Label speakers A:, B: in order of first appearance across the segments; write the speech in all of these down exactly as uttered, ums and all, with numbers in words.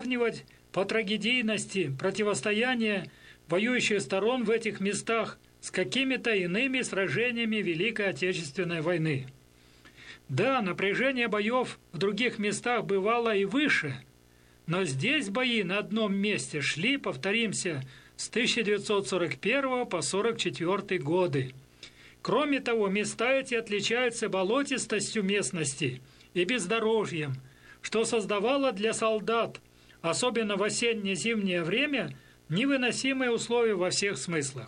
A: сравнивать по трагедийности противостояния воюющих сторон в этих местах с какими-то иными сражениями Великой Отечественной войны. Да, напряжение боев в других местах бывало и выше, но здесь бои на одном месте шли, повторимся, с тысяча девятьсот сорок первого по сорок четвёртый годы. Кроме того, места эти отличаются болотистостью местности и бездорожьем, что создавало для солдат, особенно в осенне-зимнее время, невыносимые условия во всех смыслах.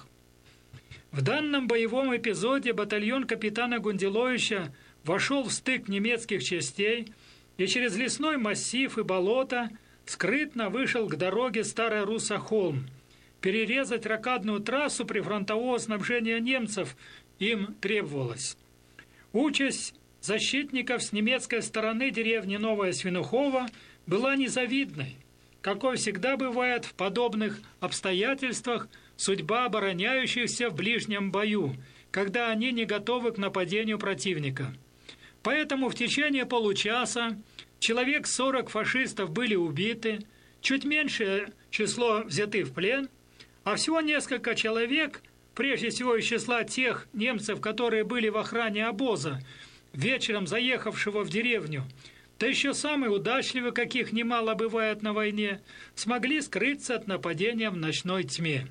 A: В данном боевом эпизоде батальон капитана Гунделовича вошел в стык немецких частей и через лесной массив и болото скрытно вышел к дороге Старая Руса-Холм. Перерезать рокадную трассу прифронтового снабжения немцев им требовалось. Участь защитников с немецкой стороны деревни Новая Свинухова была незавидной. Какой всегда бывает в подобных обстоятельствах судьба обороняющихся в ближнем бою, когда они не готовы к нападению противника. Поэтому в течение получаса человек сорок фашистов были убиты, чуть меньшее число взяты в плен, а всего несколько человек, прежде всего из числа тех немцев, которые были в охране обоза, вечером заехавшего в деревню, да еще самые удачливые, каких немало бывает на войне, смогли скрыться от нападения в ночной тьме.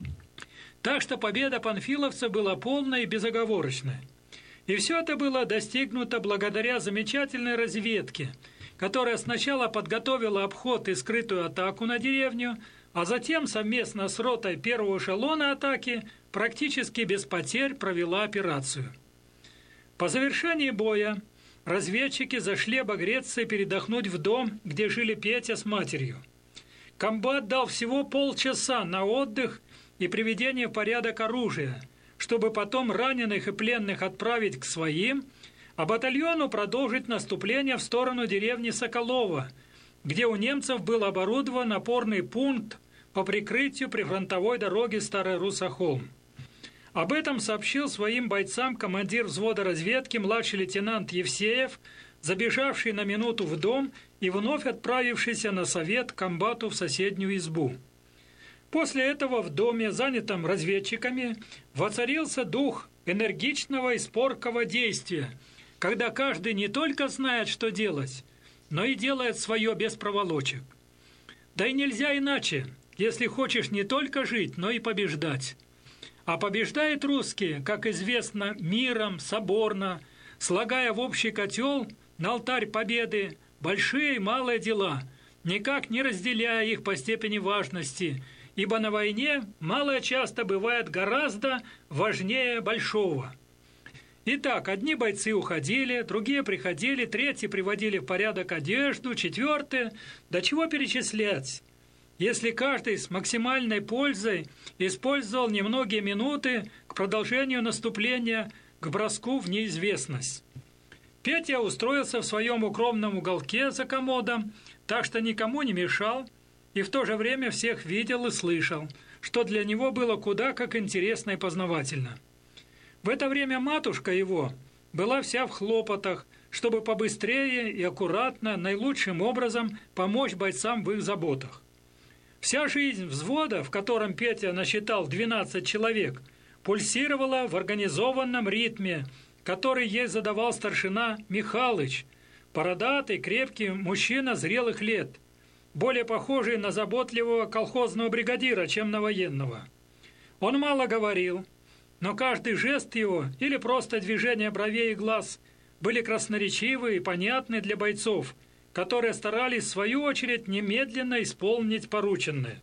A: Так что победа панфиловцев была полной и безоговорочной. И все это было достигнуто благодаря замечательной разведке, которая сначала подготовила обход и скрытую атаку на деревню, а затем совместно с ротой первого эшелона атаки практически без потерь провела операцию. По завершении боя разведчики зашли обогреться и передохнуть в дом, где жили Петя с матерью. Комбат дал всего полчаса на отдых и приведение в порядок оружия, чтобы потом раненых и пленных отправить к своим, а батальону продолжить наступление в сторону деревни Соколова, где у немцев был оборудован опорный пункт по прикрытию прифронтовой дороги Старая Руса-Холм. Об этом сообщил своим бойцам командир взвода разведки младший лейтенант Евсеев, забежавший на минуту в дом и вновь отправившийся на совет к комбату в соседнюю избу. После этого в доме, занятом разведчиками, воцарился дух энергичного и споркого действия, когда каждый не только знает, что делать, но и делает свое без проволочек. Да и нельзя иначе, если хочешь не только жить, но и побеждать. А побеждают русские, как известно, миром, соборно, слагая в общий котел на алтарь победы большие и малые дела, никак не разделяя их по степени важности, ибо на войне малое часто бывает гораздо важнее большого. Итак, одни бойцы уходили, другие приходили, третьи приводили в порядок одежду, четвертые, до чего перечислять, если каждый с максимальной пользой использовал немногие минуты к продолжению наступления, к броску в неизвестность. Петя устроился в своем укромном уголке за комодом, так что никому не мешал, и в то же время всех видел и слышал, что для него было куда как интересно и познавательно. В это время матушка его была вся в хлопотах, чтобы побыстрее и аккуратно, наилучшим образом помочь бойцам в их заботах. Вся жизнь взвода, в котором Петя насчитал двенадцать человек, пульсировала в организованном ритме, который ей задавал старшина Михалыч, бородатый, крепкий мужчина зрелых лет, более похожий на заботливого колхозного бригадира, чем на военного. Он мало говорил, но каждый жест его или просто движение бровей и глаз были красноречивы и понятны для бойцов, которые старались в свою очередь немедленно исполнить порученное.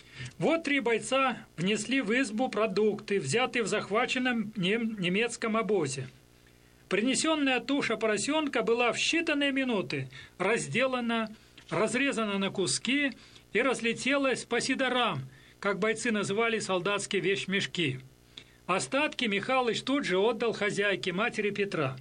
A: Вот три бойца внесли в избу продукты, взятые в захваченном немецком обозе. Принесенная туша поросенка была в считанные минуты разделана, разрезана на куски и разлетелась по сидорам, как бойцы называли солдатские вещмешки. Остатки Михалыч тут же отдал хозяйке, матери Петра.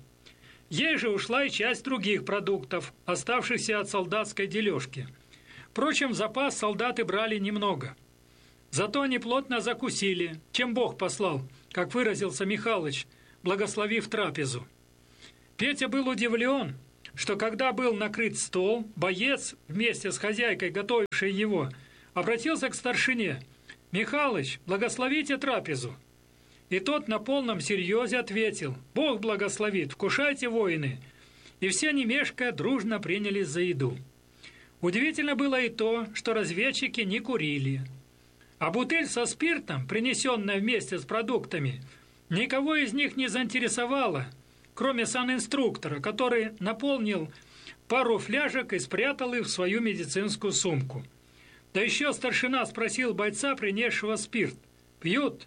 A: Ей же ушла и часть других продуктов, оставшихся от солдатской дележки. Впрочем, запас солдаты брали немного. Зато они плотно закусили, чем Бог послал, как выразился Михалыч, благословив трапезу. Петя был удивлен, что когда был накрыт стол, боец, вместе с хозяйкой, готовившей его, обратился к старшине: «Михалыч, благословите трапезу». И тот на полном серьезе ответил: «Бог благословит, вкушайте, воины». И все, не мешкая, дружно принялись за еду. Удивительно было и то, что разведчики не курили. А бутыль со спиртом, принесенная вместе с продуктами, никого из них не заинтересовала, кроме санинструктора, который наполнил пару фляжек и спрятал их в свою медицинскую сумку. Да еще старшина спросил бойца, принесшего спирт: «Пьют?»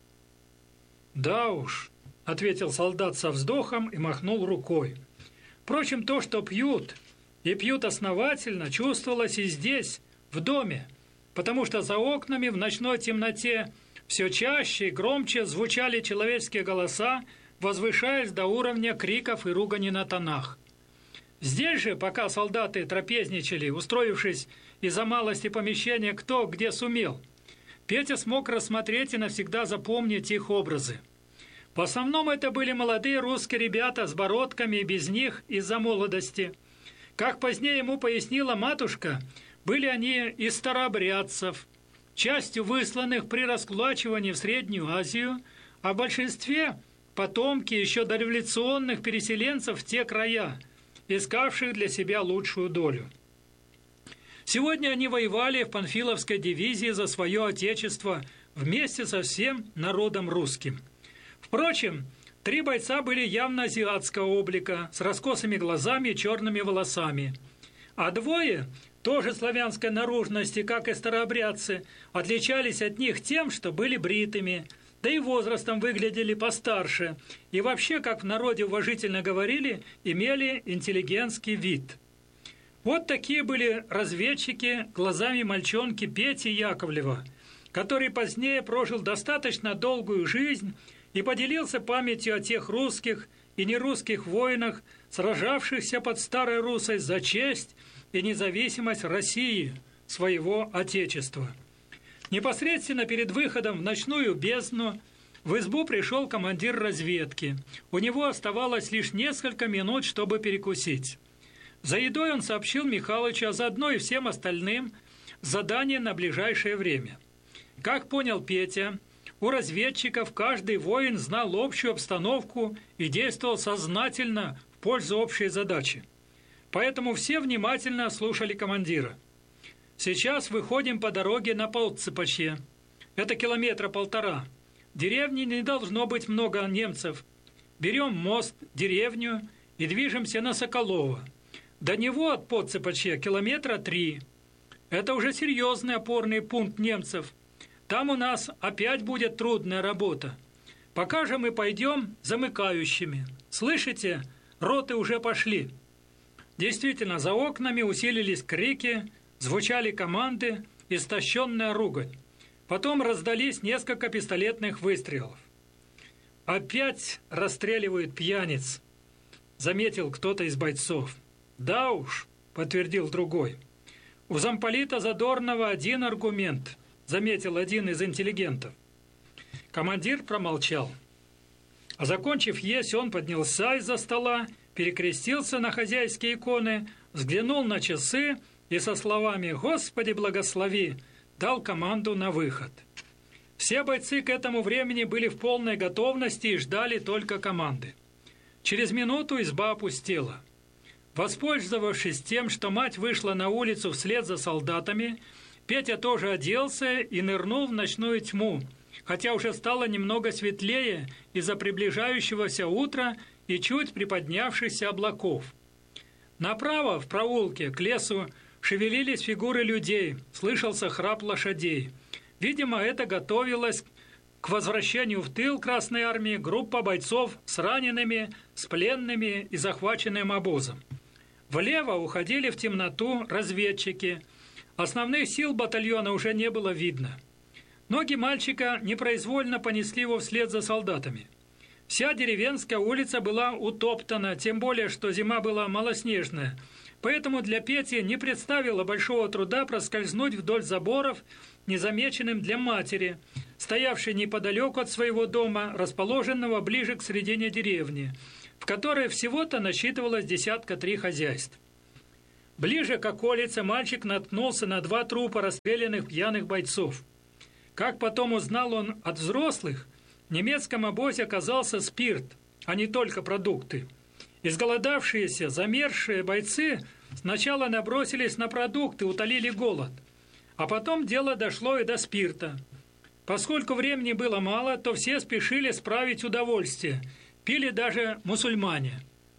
A: «Да уж», — ответил солдат со вздохом и махнул рукой. Впрочем, то, что пьют, и пьют основательно, чувствовалось и здесь, в доме, потому что за окнами в ночной темноте все чаще и громче звучали человеческие голоса, возвышаясь до уровня криков и ругани на тонах. Здесь же, пока солдаты трапезничали, устроившись из-за малости помещения кто где сумел, Петя смог рассмотреть и навсегда запомнить их образы. В основном это были молодые русские ребята с бородками и без них из-за молодости. Как позднее ему пояснила матушка, были они из старообрядцев, частью высланных при раскулачивании в Среднюю Азию, а в большинстве потомки еще дореволюционных переселенцев в те края, искавших для себя лучшую долю. Сегодня они воевали в Панфиловской дивизии за свое отечество вместе со всем народом русским. Впрочем, три бойца были явно азиатского облика, с раскосыми глазами и черными волосами, а двое, тоже славянской наружности, как и старообрядцы, отличались от них тем, что были бритыми, да и возрастом выглядели постарше, и вообще, как в народе уважительно говорили, имели интеллигентский вид. Вот такие были разведчики глазами мальчонки Пети Яковлева, который позднее прожил достаточно долгую жизнь и поделился памятью о тех русских и нерусских воинах, сражавшихся под Старой Руссой за честь и независимость России, своего Отечества. Непосредственно перед выходом в ночную бездну в избу пришел командир разведки. У него оставалось лишь несколько минут, чтобы перекусить. За едой он сообщил Михалычу, а заодно и всем остальным, задание на ближайшее время. Как понял Петя, у разведчиков каждый воин знал общую обстановку и действовал сознательно в пользу общей задачи. Поэтому все внимательно слушали командира. «Сейчас выходим по дороге на Полцепачье. Это километра полтора. В деревне не должно быть много немцев. Берем мост, деревню и движемся на Соколово. До него от Подцепачья километра три. Это уже серьезный опорный пункт немцев. Там у нас опять будет трудная работа. Пока же мы пойдем замыкающими. Слышите, роты уже пошли». Действительно, за окнами усилились крики, звучали команды, истощенная ругань. Потом раздались несколько пистолетных выстрелов. «Опять расстреливают пьяниц», — заметил кто-то из бойцов. «Да уж», — подтвердил другой. «У замполита Задорнова один аргумент», — заметил один из интеллигентов. Командир промолчал. А закончив есть, он поднялся из-за стола, перекрестился на хозяйские иконы, взглянул на часы и со словами «Господи, благослови!» дал команду на выход. Все бойцы к этому времени были в полной готовности и ждали только команды. Через минуту изба опустела. Воспользовавшись тем, что мать вышла на улицу вслед за солдатами, Петя тоже оделся и нырнул в ночную тьму, хотя уже стало немного светлее из-за приближающегося утра и чуть приподнявшихся облаков. Направо, в проулке, к лесу, шевелились фигуры людей, слышался храп лошадей. Видимо, это готовилось к возвращению в тыл Красной Армии группа бойцов с ранеными, с пленными и захваченным обозом. Влево уходили в темноту разведчики. Основных сил батальона уже не было видно. Ноги мальчика непроизвольно понесли его вслед за солдатами. Вся деревенская улица была утоптана, тем более, что зима была малоснежная. Поэтому для Пети не представило большого труда проскользнуть вдоль заборов, незамеченным для матери, стоявшей неподалеку от своего дома, расположенного ближе к середине деревни. в которой всего-то насчитывалось десятка три хозяйств. Ближе к околице мальчик наткнулся на два трупа расстрелянных пьяных бойцов. Как потом узнал он от взрослых, в немецком обозе оказался спирт, а не только продукты. Изголодавшиеся, замерзшие бойцы сначала набросились на продукты, утолили голод, а потом дело дошло и до спирта. Поскольку времени было мало, то все спешили справить удовольствие, пили даже мусульмане.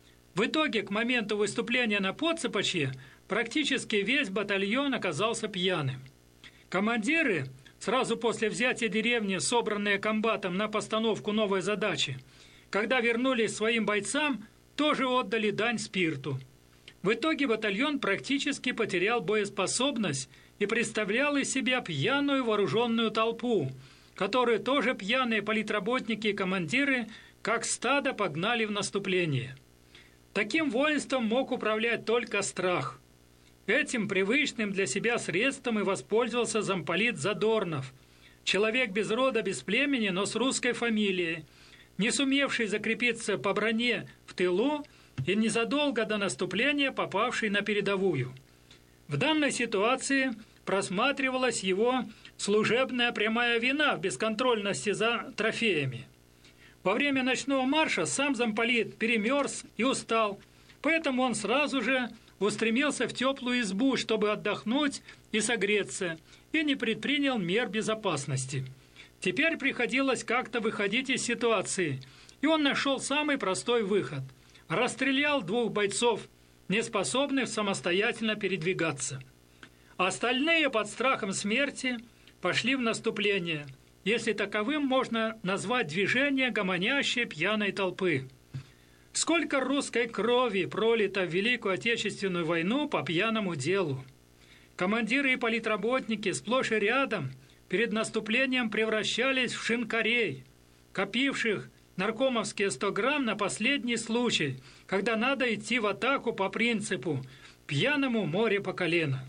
A: В итоге, к моменту выступления на Подцепочье, практически весь батальон оказался пьяным. Командиры, сразу после взятия деревни, собранные комбатом на постановку новой задачи, когда вернулись своим бойцам, тоже отдали дань спирту. В итоге батальон практически потерял боеспособность и представлял из себя пьяную вооруженную толпу, которую тоже пьяные политработники и командиры как стадо погнали в наступление. Таким воинством мог управлять только страх. Этим привычным для себя средством и воспользовался замполит Задорнов, человек без рода, без племени, но с русской фамилией, не сумевший закрепиться по броне в тылу и незадолго до наступления попавший на передовую. В данной ситуации просматривалась его служебная прямая вина в бесконтрольности за трофеями. Во время ночного марша сам замполит перемерз и устал, поэтому он сразу же устремился в теплую избу, чтобы отдохнуть и согреться, и не предпринял мер безопасности. Теперь приходилось как-то выходить из ситуации, и он нашел самый простой выход. Расстрелял двух бойцов, неспособных самостоятельно передвигаться. Остальные под страхом смерти пошли в наступление, если таковым можно назвать движение гомонящей пьяной толпы. Сколько русской крови пролито в Великую Отечественную войну по пьяному делу. Командиры и политработники сплошь и рядом перед наступлением превращались в шинкарей, копивших наркомовские сто грамм на последний случай, когда надо идти в атаку по принципу «пьяному море по колено».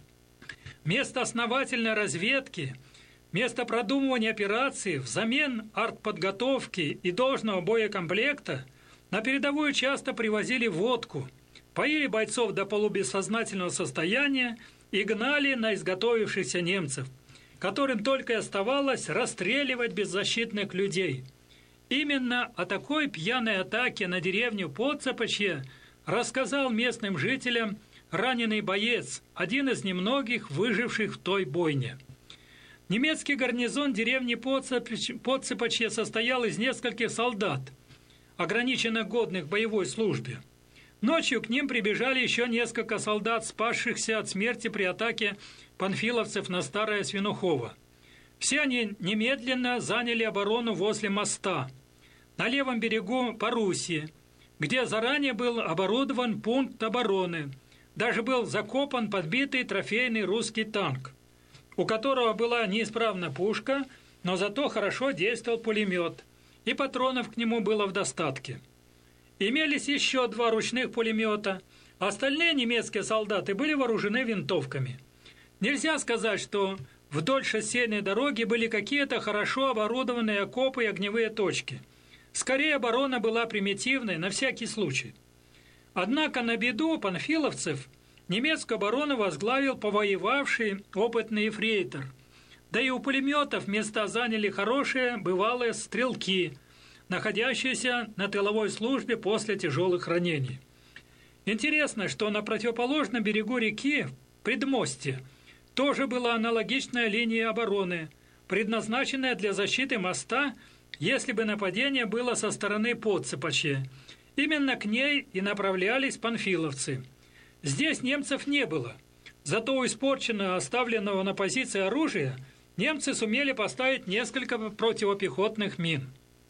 A: Вместо основательной разведки, вместо продумывания операции, взамен артподготовки и должного боекомплекта на передовую часто привозили водку, поили бойцов до полубессознательного состояния и гнали на изготовившихся немцев, которым только и оставалось расстреливать беззащитных людей. Именно о такой пьяной атаке на деревню Подцепочье рассказал местным жителям раненый боец, один из немногих выживших в той бойне. Немецкий гарнизон деревни Подцепочье состоял из нескольких солдат, ограниченно годных к боевой службе. Ночью к ним прибежали еще несколько солдат, спасшихся от смерти при атаке панфиловцев на Старое Свинухово. Все они немедленно заняли оборону возле моста, на левом берегу Парусьи, где заранее был оборудован пункт обороны. Даже был закопан подбитый трофейный русский танк, у которого была неисправна пушка, но зато хорошо действовал пулемет, и патронов к нему было в достатке. Имелись еще два ручных пулемета, а остальные немецкие солдаты были вооружены винтовками. Нельзя сказать, что вдоль шоссейной дороги были какие-то хорошо оборудованные окопы и огневые точки. Скорее, оборона была примитивной, на всякий случай. Однако на беду панфиловцев немецкую оборону возглавил повоевавший опытный ефрейтор. Да и у пулеметов места заняли хорошие бывалые стрелки, находящиеся на тыловой службе после тяжелых ранений. Интересно, что на противоположном берегу реки, Предмостье, тоже была аналогичная линия обороны, предназначенная для защиты моста, если бы нападение было со стороны Подцепочья. Именно к ней и направлялись панфиловцы. Здесь немцев не было, зато у испорченного, оставленного на позиции оружия, немцы сумели поставить несколько противопехотных мин.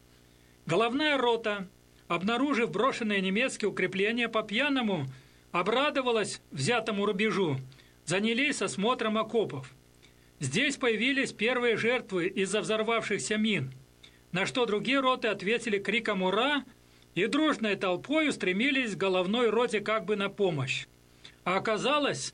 A: Головная рота, обнаружив брошенные немецкие укрепления, по-пьяному обрадовалась взятому рубежу, занялись осмотром окопов. Здесь появились первые жертвы из-за взорвавшихся мин, на что другие роты ответили криком «Ура!» и дружной толпой устремились к головной роте как бы на помощь. А оказалось,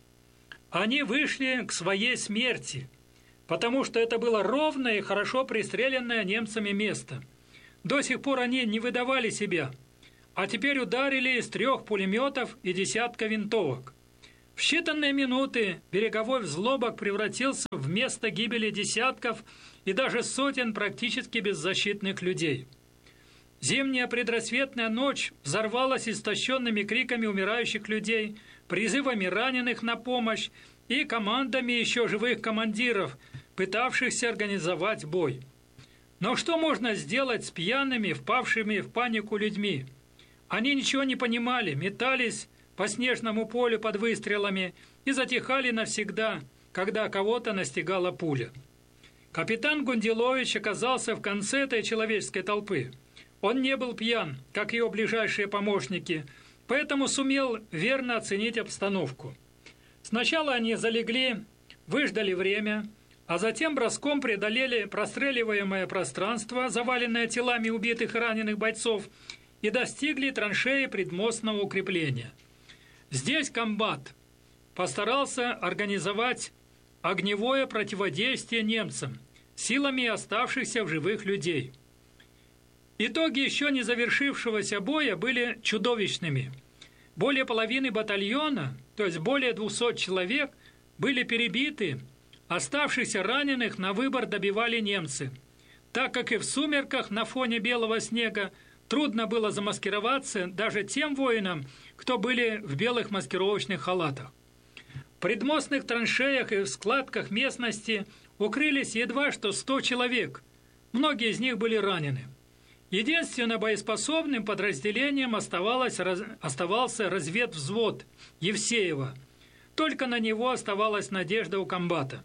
A: они вышли к своей смерти, потому что это было ровное и хорошо пристреленное немцами место. До сих пор они не выдавали себя, а теперь ударили из трех пулеметов и десятка винтовок. В считанные минуты береговой взлобок превратился в место гибели десятков и даже сотен практически беззащитных людей. Зимняя предрассветная ночь взорвалась истощенными криками умирающих людей, призывами раненых на помощь и командами еще живых командиров, пытавшихся организовать бой. Но что можно сделать с пьяными, впавшими в панику людьми? Они ничего не понимали, метались по снежному полю под выстрелами и затихали навсегда, когда кого-то настигала пуля. Капитан Гунделович оказался в конце этой человеческой толпы. Он не был пьян, как его ближайшие помощники, поэтому сумел верно оценить обстановку. Сначала они залегли, выждали время, а затем броском преодолели простреливаемое пространство, заваленное телами убитых и раненых бойцов, и достигли траншеи предмостного укрепления. Здесь комбат постарался организовать огневое противодействие немцам силами оставшихся в живых людей. Итоги еще не завершившегося боя были чудовищными. Более половины батальона, то есть более двухсот человек, были перебиты, оставшихся раненых на выбор добивали немцы, так как и в сумерках на фоне белого снега трудно было замаскироваться даже тем воинам, кто были в белых маскировочных халатах. В предмостных траншеях и в складках местности укрылись едва что сто человек, многие из них были ранены. Единственно боеспособным подразделением оставалось, оставался разведвзвод Евсеева. Только на него оставалась надежда у комбата.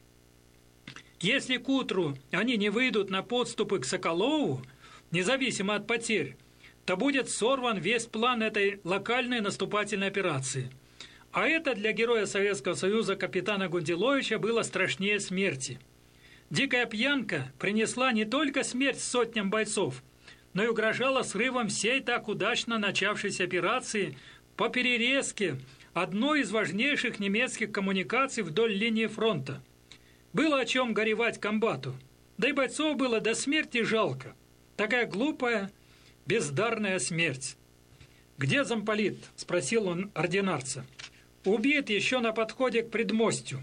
A: Если к утру они не выйдут на подступы к Соколову, независимо от потерь, то будет сорван весь план этой локальной наступательной операции. А это для героя Советского Союза капитана Гунделовича было страшнее смерти. Дикая пьянка принесла не только смерть сотням бойцов, но и угрожала срывом всей так удачно начавшейся операции по перерезке одной из важнейших немецких коммуникаций вдоль линии фронта. Было о чем горевать комбату, да и бойцов было до смерти жалко. Такая глупая, бездарная смерть. «Где замполит?» – спросил он ординарца. «Убит еще на подходе к предмостью.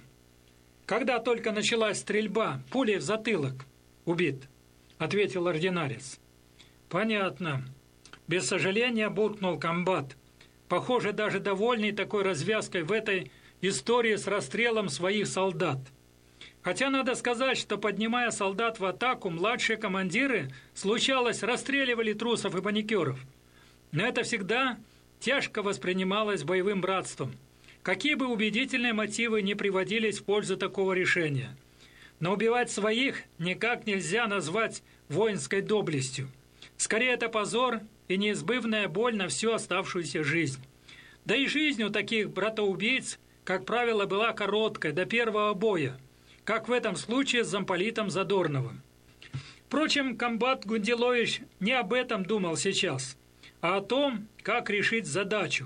A: Когда только началась стрельба, пулей в затылок. Убит», – ответил ординарец. «Понятно». Без сожаления буркнул комбат. Похоже, даже довольный такой развязкой в этой истории с расстрелом своих солдат. Хотя надо сказать, что, поднимая солдат в атаку, младшие командиры, случалось, расстреливали трусов и паникеров. Но это всегда тяжко воспринималось боевым братством. Какие бы убедительные мотивы ни приводились в пользу такого решения. Но убивать своих никак нельзя назвать воинской доблестью. Скорее, это позор и неизбывная боль на всю оставшуюся жизнь. Да и жизнь у таких братоубийц, как правило, была короткой, до первого боя, как в этом случае с замполитом Задорновым. Впрочем, комбат Гунделович не об этом думал сейчас, а о том, как решить задачу.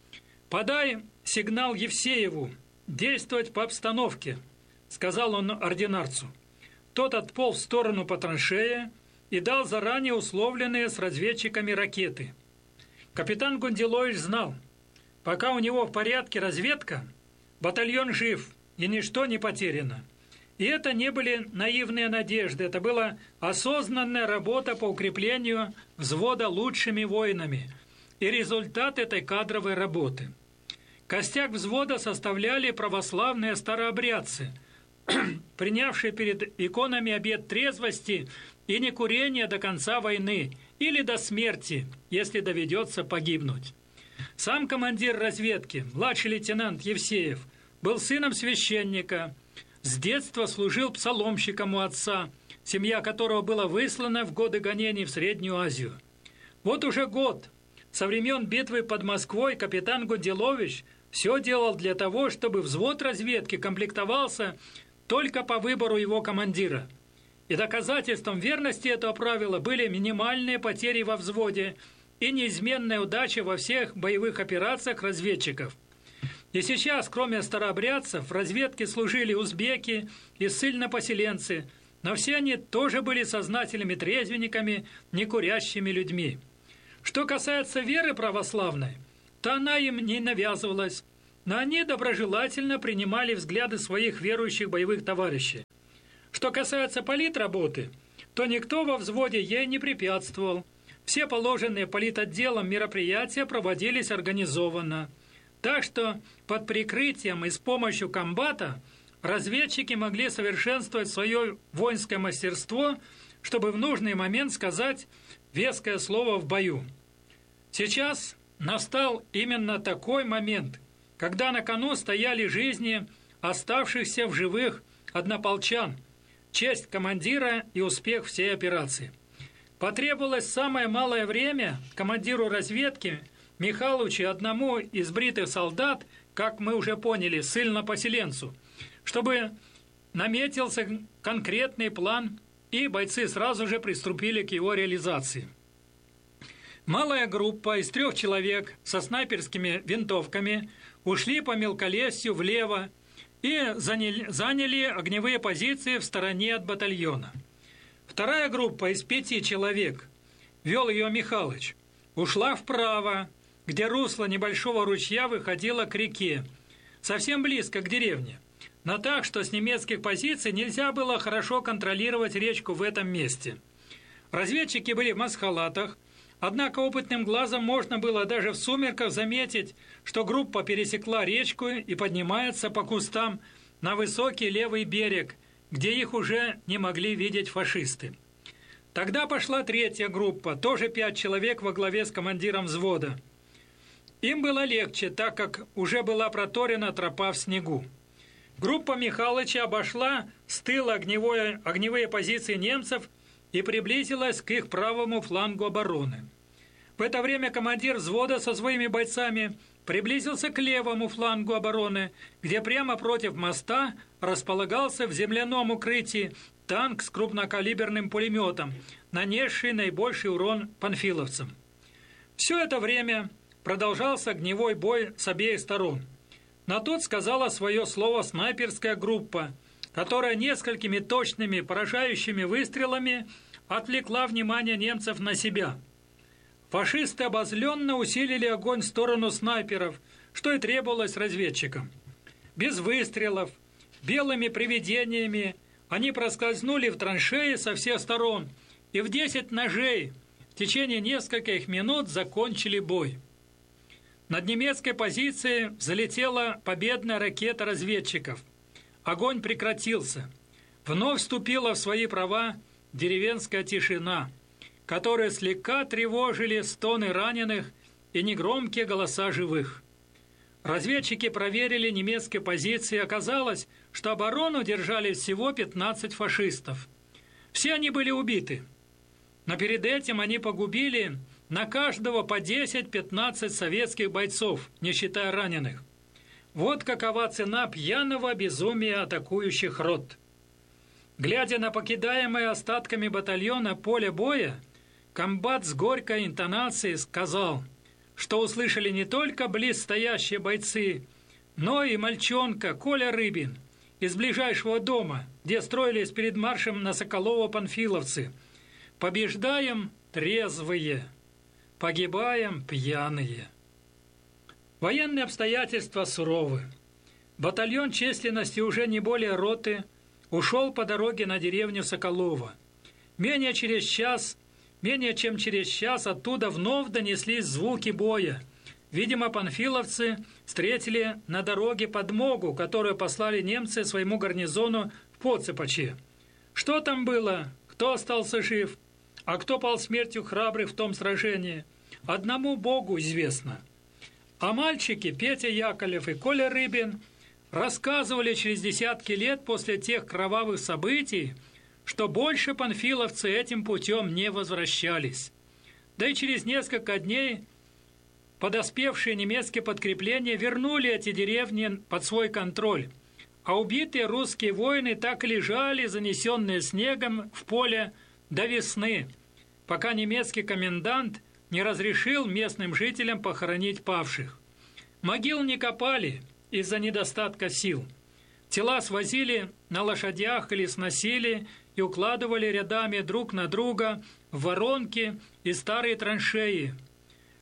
A: «Подай сигнал Евсееву, действовать по обстановке», — сказал он ординарцу. Тот отполз в сторону по траншее и дал заранее условленные с разведчиками ракеты. Капитан Гунделович знал, пока у него в порядке разведка, батальон жив и ничто не потеряно. И это не были наивные надежды, это была осознанная работа по укреплению взвода лучшими воинами и результат этой кадровой работы. Костяк взвода составляли православные старообрядцы, принявшие перед иконами обет трезвости и некурения до конца войны или до смерти, если доведется погибнуть. Сам командир разведки, младший лейтенант Евсеев, был сыном священника, с детства служил псаломщиком у отца, семья которого была выслана в годы гонений в Среднюю Азию. Вот уже год, со времен битвы под Москвой, капитан Гунделович все делал для того, чтобы взвод разведки комплектовался только по выбору его командира. И доказательством верности этого правила были минимальные потери во взводе и неизменная удача во всех боевых операциях разведчиков. И сейчас, кроме старообрядцев, в разведке служили узбеки и ссыльнопоселенцы, но все они тоже были сознательными трезвенниками, некурящими людьми. Что касается веры православной, то она им не навязывалась, но они доброжелательно принимали взгляды своих верующих боевых товарищей. Что касается политработы, то никто во взводе ей не препятствовал. Все положенные политотделом мероприятия проводились организованно. Так что под прикрытием и с помощью комбата разведчики могли совершенствовать свое воинское мастерство, чтобы в нужный момент сказать веское слово в бою. Сейчас настал именно такой момент, когда на кону стояли жизни оставшихся в живых однополчан, честь командира и успех всей операции. Потребовалось самое малое время командиру разведки Михалычу и одному из бритых солдат, как мы уже поняли, ссыльно-поселенцу, чтобы наметился конкретный план, и бойцы сразу же приступили к его реализации. Малая группа из трех человек со снайперскими винтовками ушли по мелколесью влево и заняли, заняли огневые позиции в стороне от батальона. Вторая группа из пяти человек, вел ее Михалыч, ушла вправо, где русло небольшого ручья выходило к реке, совсем близко к деревне, но так, что с немецких позиций нельзя было хорошо контролировать речку в этом месте. Разведчики были в масхалатах, однако опытным глазом можно было даже в сумерках заметить, что группа пересекла речку и поднимается по кустам на высокий левый берег, где их уже не могли видеть фашисты. Тогда пошла третья группа, тоже пять человек во главе с командиром взвода. Им было легче, так как уже была проторена тропа в снегу. Группа Михалыча обошла с тыла огневое, огневые позиции немцев и приблизилась к их правому флангу обороны. В это время командир взвода со своими бойцами приблизился к левому флангу обороны, где прямо против моста располагался в земляном укрытии танк с крупнокалиберным пулеметом, нанесший наибольший урон панфиловцам. Все это время продолжался огневой бой с обеих сторон. На тот сказала свое слово снайперская группа, которая несколькими точными поражающими выстрелами отвлекла внимание немцев на себя. Фашисты обозленно усилили огонь в сторону снайперов, что и требовалось разведчикам. Без выстрелов, белыми привидениями они проскользнули в траншеи со всех сторон и в десять ножей в течение нескольких минут закончили бой. Над немецкой позицией взлетела победная ракета разведчиков. Огонь прекратился. Вновь вступила в свои права деревенская тишина, которые слегка тревожили стоны раненых и негромкие голоса живых. Разведчики проверили немецкие позиции, оказалось, что оборону держали всего пятнадцать фашистов. Все они были убиты, но перед этим они погубили на каждого по десять-пятнадцать советских бойцов, не считая раненых. Вот какова цена пьяного безумия атакующих рот. Глядя на покидаемое остатками батальона поле боя, комбат с горькой интонацией сказал, что услышали не только близстоящие бойцы, но и мальчонка Коля Рыбин из ближайшего дома, где строились перед маршем на Соколово панфиловцы. «Побеждаем трезвые, погибаем пьяные». Военные обстоятельства суровы. Батальон численностью уже не более роты ушел по дороге на деревню Соколово. Менее через час Менее чем через час оттуда вновь донеслись звуки боя. Видимо, панфиловцы встретили на дороге подмогу, которую послали немцы своему гарнизону в Поцепаче. Что там было? Кто остался жив? А кто пал смертью храбрых в том сражении? Одному Богу известно. А мальчики Петя Яковлев и Коля Рыбин рассказывали через десятки лет после тех кровавых событий, что больше панфиловцы этим путем не возвращались. Да и через несколько дней подоспевшие немецкие подкрепления вернули эти деревни под свой контроль, а убитые русские воины так и лежали, занесенные снегом, в поле до весны, пока немецкий комендант не разрешил местным жителям похоронить павших. Могил не копали из-за недостатка сил. Тела свозили на лошадях или сносили и укладывали рядами друг на друга в воронки и старые траншеи,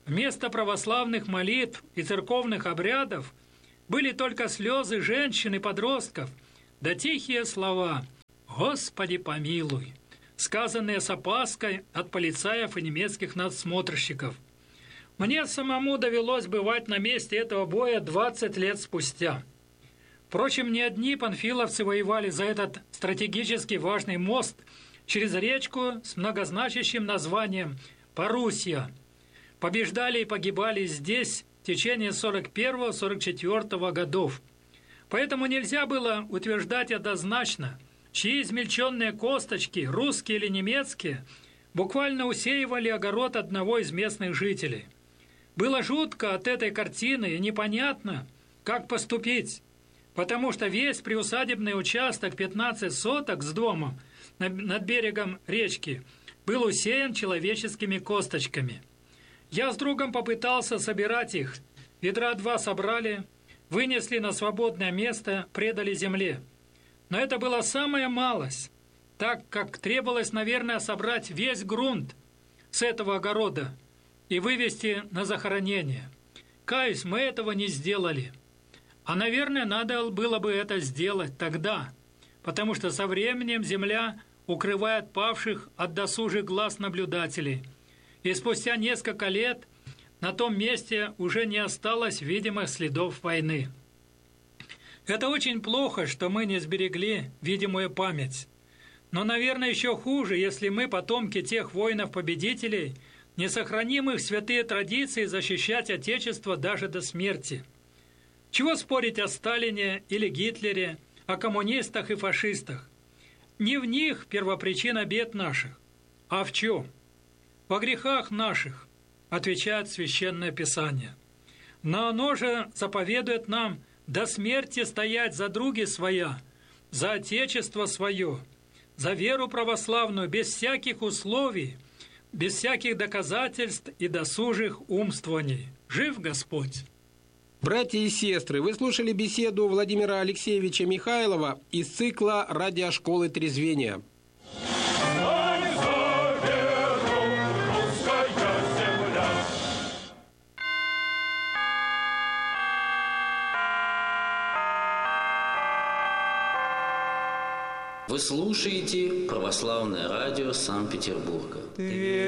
A: Вместо православных молитв и церковных обрядов были только слезы женщин и подростков, да тихие слова «Господи помилуй», сказанные с опаской от полицаев и немецких надсмотрщиков. Мне самому довелось бывать на месте этого боя двадцать лет спустя. Впрочем, не одни панфиловцы воевали за этот стратегически важный мост через речку с многозначащим названием Парусья. Побеждали и погибали здесь в течение сорок первого — сорок четвёртого годов. Поэтому нельзя было утверждать однозначно, чьи измельченные косточки, русские или немецкие, буквально усеивали огород одного из местных жителей. Было жутко от этой картины и непонятно, как поступить, потому что весь приусадебный участок пятнадцать соток с домом над берегом речки был усеян человеческими косточками. Я с другом попытался собирать их. Ведра два собрали, вынесли на свободное место, предали земле. Но это была самая малость, так как требовалось, наверное, собрать весь грунт с этого огорода и вывести на захоронение. Каюсь, мы этого не сделали. А, наверное, надо было бы это сделать тогда, потому что со временем земля укрывает павших от досужих глаз наблюдателей. И спустя несколько лет на том месте уже не осталось видимых следов войны. Это очень плохо, что мы не сберегли видимую память. Но, наверное, еще хуже, если мы, потомки тех воинов-победителей, не сохраним их святые традиции защищать Отечество даже до смерти. Чего спорить о Сталине или Гитлере, о коммунистах и фашистах? Не в них первопричина бед наших, а в чем? Во грехах наших, отвечает Священное Писание. Но оно же заповедует нам до смерти стоять за други своя, за Отечество свое, за веру православную, без всяких условий, без всяких доказательств и досужих умствований. Жив Господь!
B: Братья и сестры, вы слушали беседу Владимира Алексеевича Михайлова из цикла «Радиошколы трезвения».
C: Вы слушаете Православное радио Санкт-Петербурга.